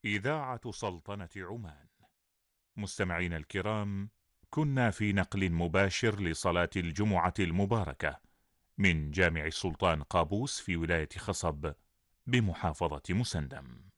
إذاعة سلطنة عمان. مستمعينا الكرام، كنا في نقل مباشر لصلاة الجمعة المباركة من جامع السلطان قابوس في ولاية خصب بمحافظة مسندم.